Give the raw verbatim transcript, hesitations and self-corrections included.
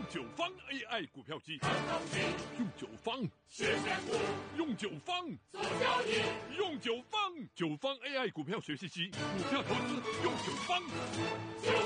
九方 A I 股票机， 用九方学选股， 用九方做交易， 用九方九方 A I 股票学习机，股票投资用九方。